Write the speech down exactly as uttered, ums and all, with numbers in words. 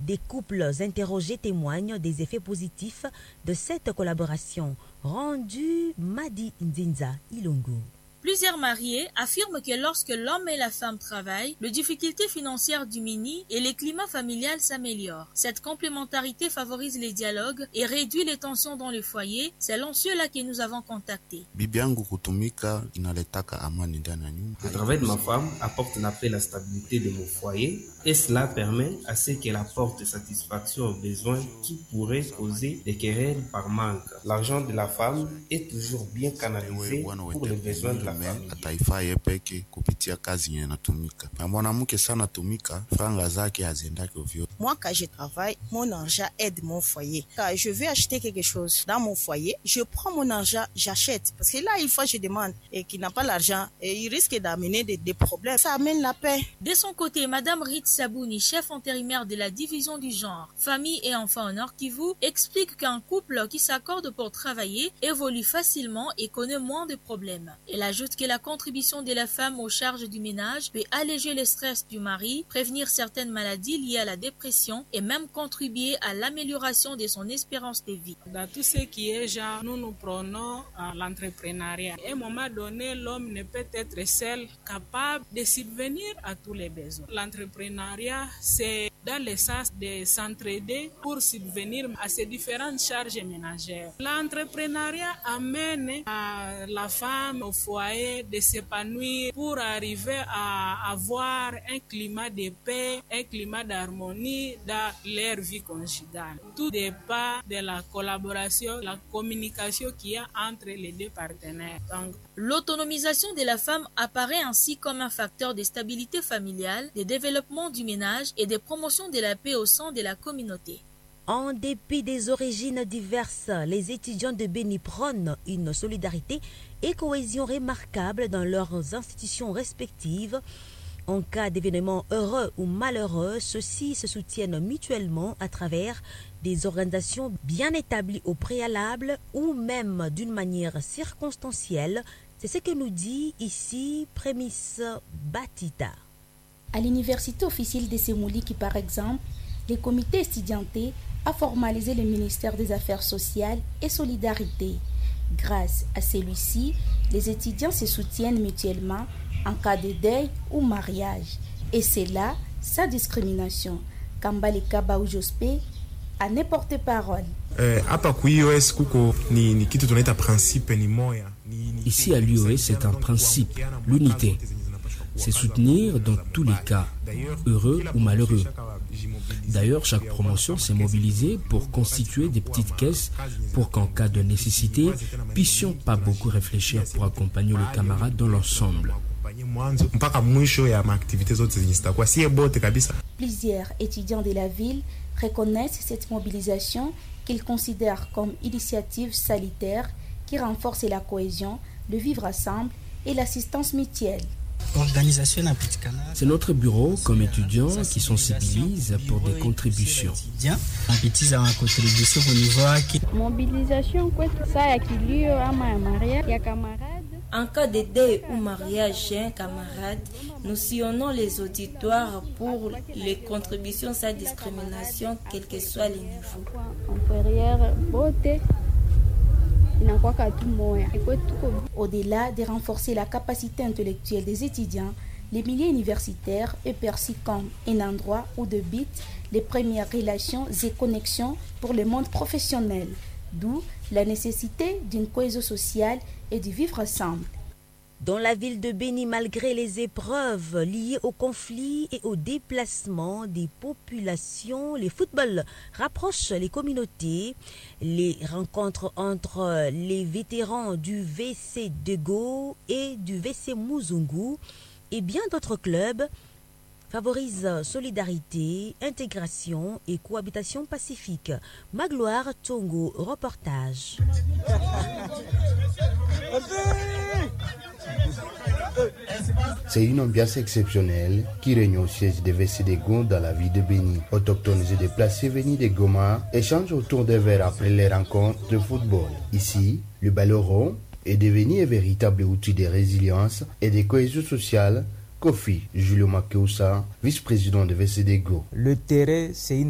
Des couples interrogés témoignent des effets positifs de cette collaboration. Rendu Madi Ndinza Ilungu. Plusieurs mariés affirment que lorsque l'homme et la femme travaillent, les difficultés financières diminuent et le climat familial s'améliore. Cette complémentarité favorise les dialogues et réduit les tensions dans le foyer, selon ceux-là que nous avons contactés. Le travail de ma femme apporte la paix et la stabilité de mon foyer et cela permet à ce qu'elle apporte satisfaction aux besoins qui pourraient causer des querelles par manque. L'argent de la femme est toujours bien canalisé pour les besoins de la ataifa yepeke kupitia kazi yenye natumika na mwanamke sana tumika franga zake haziendake ovyo. Moi, quand je travaille, mon argent aide mon foyer. Quand je veux acheter quelque chose dans mon foyer, je prends mon argent, j'achète. Parce que là, une fois je demande et qu'il n'a pas l'argent, et il risque d'amener des, des problèmes. Ça amène la paix. De son côté, Madame Rit Sabouni, chef intérimaire de la division du genre, famille et enfants au Nord Kivu, explique qu'un couple qui s'accorde pour travailler évolue facilement et connaît moins de problèmes. Elle ajoute que la contribution de la femme aux charges du ménage peut alléger le stress du mari, prévenir certaines maladies liées à la dépression et même contribuer à l'amélioration de son espérance de vie. Dans tout ce qui est genre, nous nous prenons à l'entrepreneuriat. À un moment donné, l'homme ne peut être seul capable de subvenir à tous les besoins. L'entrepreneuriat, c'est dans le sens de s'entraider pour subvenir à ces différentes charges ménagères. L'entrepreneuriat amène à la femme au foyer de s'épanouir pour arriver à avoir un climat de paix, un climat d'harmonie dans leur vie conjugale. Tout dépend de la collaboration, la communication qu'il y a entre les deux partenaires. Donc, l'autonomisation de la femme apparaît ainsi comme un facteur de stabilité familiale, de développement du ménage et de promotion de la paix au sein de la communauté. En dépit des origines diverses, les étudiants de Béni prônent une solidarité et cohésion remarquable dans leurs institutions respectives. En cas d'événements heureux ou malheureux, ceux-ci se soutiennent mutuellement à travers des organisations bien établies au préalable ou même d'une manière circonstancielle. C'est ce que nous dit ici Prémisse Batita. À l'université officielle de Semouliki, par exemple, le comité estudiantin a formalisé le ministère des Affaires sociales et solidarité. Grâce à celui-ci, les étudiants se soutiennent mutuellement en cas de deuil ou mariage. Et c'est là sa discrimination. Kambale Kaba Ujospe a ne porté parole. Ici à l'U O S, c'est un principe, l'unité. C'est soutenir dans tous les cas, heureux ou malheureux. D'ailleurs, chaque promotion s'est mobilisée pour constituer des petites caisses pour qu'en cas de nécessité, puissions pas beaucoup réfléchir pour accompagner le camarade dans l'ensemble. Plusieurs étudiants de la ville reconnaissent cette mobilisation qu'ils considèrent comme initiative salutaire qui renforce la cohésion, le vivre ensemble et l'assistance mutuelle. C'est notre bureau comme étudiants qui sensibilisent pour des contributions. Mobilisation en cas de deuil ou mariage d'un camarade, nous sillonnons les auditoires pour les contributions sans discrimination, quel que soit le niveau. Au-delà de renforcer la capacité intellectuelle des étudiants, les milieux universitaires est perçu comme un endroit où débutent les premières relations et connexions pour le monde professionnel, d'où la nécessité d'une cohésion sociale et de vivre ensemble. Dans la ville de Béni, malgré les épreuves liées au conflit et au déplacement des populations, le football rapproche les communautés. Les rencontres entre les vétérans du V C Dego et du V C Muzungu et bien d'autres clubs favorisent solidarité, intégration et cohabitation pacifique. Magloire Tongo, reportage. C'est une ambiance exceptionnelle qui règne au siège des V C de Goma dans la ville de Béni. Autochtones et déplacés venus de Goma échangent autour des verres après les rencontres de football. Ici, le ballon rond est devenu un véritable outil de résilience et de cohésion sociale. Kofi Julio Makeusa, vice-président de V C de Goma. Le terrain, c'est une